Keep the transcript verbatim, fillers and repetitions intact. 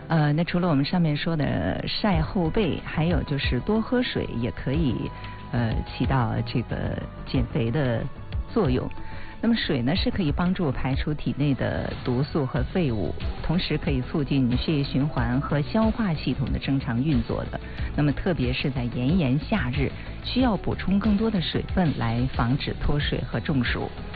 呃，那除了我们上面说的晒后背，还有就是多喝水，也可以呃起到这个减肥的作用。那么水呢是可以帮助排出体内的毒素和废物，同时可以促进血液循环和消化系统的正常运作的。那么特别是在炎炎夏日，需要补充更多的水分来防止脱水和中暑。